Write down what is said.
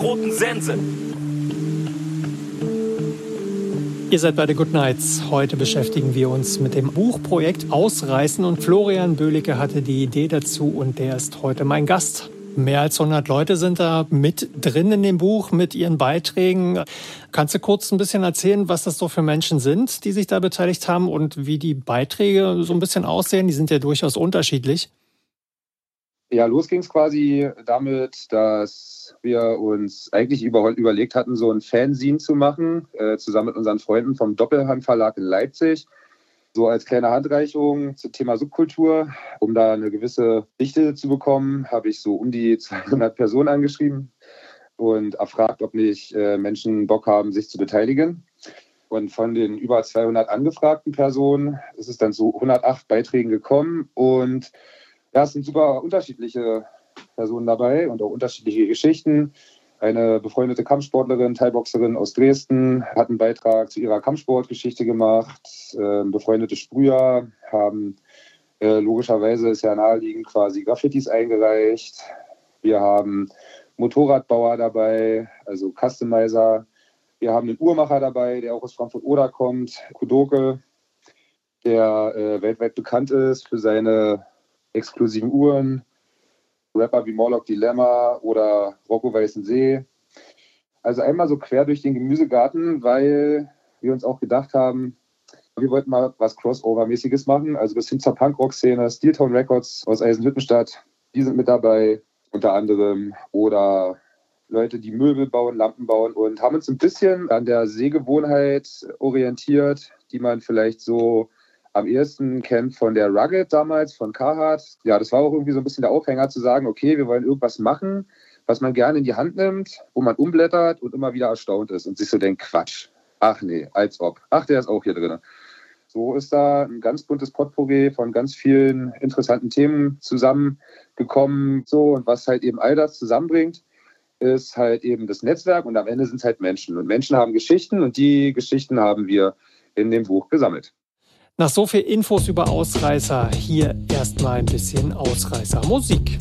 roten Sense. Ihr seid bei The Good Nights. Heute beschäftigen wir uns mit dem Buchprojekt Ausreißen und Florian Böhlicke hatte die Idee dazu und der ist heute mein Gast. Mehr als 100 Leute sind da mit drin in dem Buch mit ihren Beiträgen. Kannst du kurz ein bisschen erzählen, was das so für Menschen sind, die sich da beteiligt haben und wie die Beiträge so ein bisschen aussehen? Die sind ja durchaus unterschiedlich. Ja, los ging es quasi damit, dass wir uns eigentlich überlegt hatten, so ein Fanzine zu machen, zusammen mit unseren Freunden vom Doppelhand Verlag in Leipzig. So als kleine Handreichung zum Thema Subkultur. Um da eine gewisse Dichte zu bekommen, habe ich so um die 200 Personen angeschrieben und erfragt, ob nicht Menschen Bock haben, sich zu beteiligen. Und von den über 200 angefragten Personen ist es dann zu 108 Beiträgen gekommen. Und ja, es sind super unterschiedliche Personen dabei und auch unterschiedliche Geschichten. Eine befreundete Kampfsportlerin, Thai-Boxerin aus Dresden, hat einen Beitrag zu ihrer Kampfsportgeschichte gemacht. Befreundete Sprüher haben logischerweise, ist ja naheliegend, quasi Graffitis eingereicht. Wir haben Motorradbauer dabei, also Customizer. Wir haben einen Uhrmacher dabei, der auch aus Frankfurt-Oder kommt, Kudoke, der weltweit bekannt ist für seine exklusiven Uhren. Rapper wie Morlock Dilemma oder Rocco Weißensee. Also einmal so quer durch den Gemüsegarten, weil wir uns auch gedacht haben, wir wollten mal was Crossover-mäßiges machen, also bis hin zur Punkrock-Szene. Steeltown Records aus Eisenhüttenstadt, die sind mit dabei, unter anderem. Oder Leute, die Möbel bauen, Lampen bauen und haben uns ein bisschen an der Sehgewohnheit orientiert, die man vielleicht so am ehesten kennt von der Rugged damals, von Carhartt. Ja, das war auch irgendwie so ein bisschen der Aufhänger zu sagen, okay, wir wollen irgendwas machen, was man gerne in die Hand nimmt, wo man umblättert und immer wieder erstaunt ist und sich so denkt, Quatsch, ach nee, als ob, ach, der ist auch hier drin. So ist da ein ganz buntes Potpourri von ganz vielen interessanten Themen zusammengekommen. So, und was halt eben all das zusammenbringt, ist halt eben das Netzwerk und am Ende sind es halt Menschen. Und Menschen haben Geschichten und die Geschichten haben wir in dem Buch gesammelt. Nach so viel Infos über Ausreißer, hier erstmal ein bisschen Ausreißer Musik.